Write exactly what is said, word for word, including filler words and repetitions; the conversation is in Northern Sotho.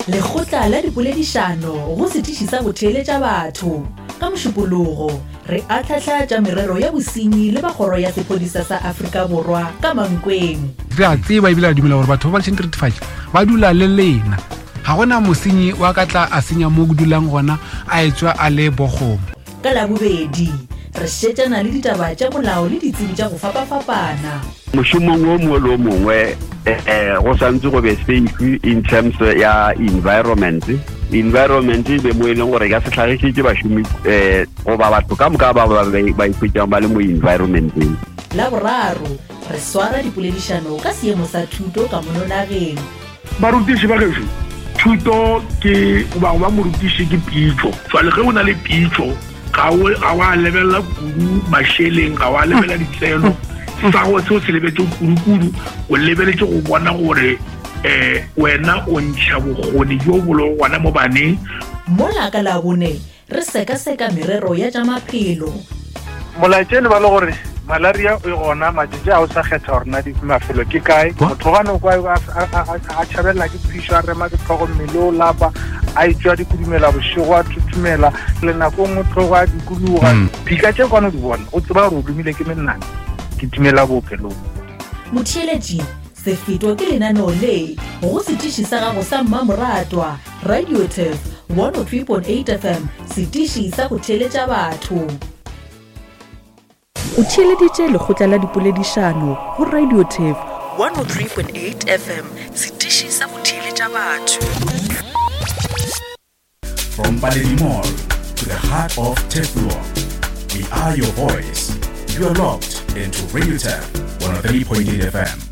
Lekgotla la dipoledišano go setiši sa go theeletša batho ka mošupologo re atlhahlatša merero ya bosenyi le bagoro ya sephodisa sa Afrika Borwa ka Mankweng. Re a tseba ebile a dumela gore batho ba ba tšhenteretifatša ba dula le lena. Ga gona mosenyi wa ka tla a senya mo go dulang gona a etswa a le bogomo. Ka Labobedi re šetšana le ditaba tša molao le ditsebi tša go fapafapana. Mošomong o mongwe le o mongwe eh go santse go be safe in terms ya environment. Environment be mo e leng gore ka se tlhagišitše bašomi eh go ba batho ka moka ba ba ikhwetšang ba le mo environmenteng. La boraro re swara dipoledišano ka seemo sa thuto ka mononageng. Barutiši ba gešo thuto ke ba ba morutiši ke pitšo jwale ge o na le pitšo ga o ga wa lebella kudu masheleng ga wa lebella ditseno sa go se o se lebetse kudu o lebeletse go bona gore eh wena o ntšha bogodi jo bolo gona mo baneng. Mola ka Labone re seka-seka merero ya tša maphelo. Molaetšene ba le gore malaria e gona matšatši a o sa kgetha gore na di mafelo ke kae motho gane o kwa a tšhabelela ke phišo a rema ke tlhogommele o lapa a etswa dikudumela bošego a thuthumela le nako nngwe tlhogo a dikologa phika tše kwane o di bona o tseba gore o dumile ke mennane ke timela boophelong. Motheeletši Sefeto ke lenaneo le go setiši sa gago sa mmamoratwa Radio Tef one oh three point eight F M setiši sa go theeletša batho. O theeleditše lekgotla la dipoledišano go Radio Tef one oh three point eight F M setiši sa go theeletša batho. From Baledi Mall to the heart of Teflon, we are your voice. You are locked into Radio Tef one oh three point eight F M.